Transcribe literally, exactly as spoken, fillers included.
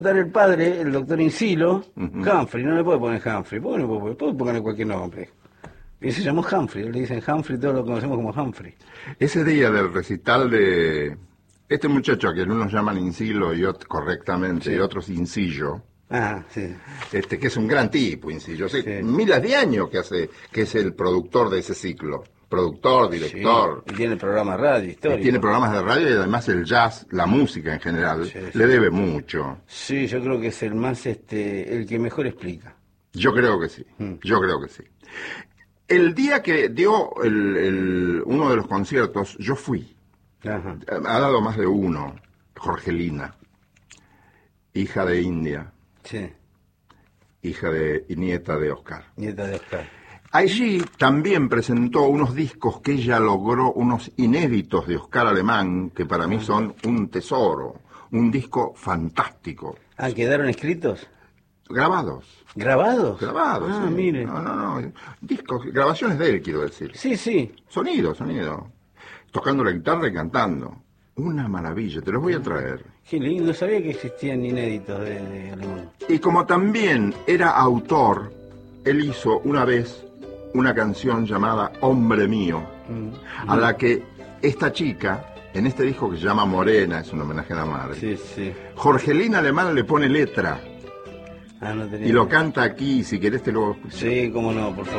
Dar el padre, el doctor Insilo, Ujú. Humphrey, no le puede poner Humphrey, ¿por qué no puede poner? Puede ponerle cualquier nombre. Y se llamó Humphrey, le dicen Humphrey, todos lo conocemos como Humphrey. Ese día del recital de este muchacho a quien unos llaman Insilo y ot- correctamente, Sí. y otros Insillo, Ah, sí, este, que es un gran tipo, Insillo, hace Sí. miles de años que hace, que es el productor de ese ciclo, productor, director, sí. Y tiene programa de radio y histórico. tiene programas de radio y además el jazz, la música en general, Sí, sí. le debe mucho. Sí, yo creo que es el más, este, el que mejor explica. Yo creo que sí, Mm. yo creo que sí. El día que dio el- el- uno de los conciertos, yo fui. Ajá. Ha dado más de uno. Jorgelina, hija de India, Sí, hija de y nieta de Oscar. nieta de Oscar. Allí también presentó unos discos que ella logró, unos inéditos de Oscar Alemán, que para mí son un tesoro, un disco fantástico. Ah, ¿quedaron escritos? Grabados, ¿Grabados? grabados. Ah, sí. mire. No, no, no. Discos, grabaciones de él, quiero decir. Sí, sí. Sonido, sonido. Tocando la guitarra y cantando. Una maravilla, te los voy a traer. Qué lindo, no sabía que existían inéditos de, de alemán. Y como también era autor, él hizo una vez una canción llamada Hombre Mío, Mm. a la que esta chica, en este disco que se llama Morena, es un homenaje a la madre, Sí, sí. Jorgelina Alemán le pone letra Ah, no tenía y lo idea. canta aquí, si querés te lo... Sí, cómo no, por favor.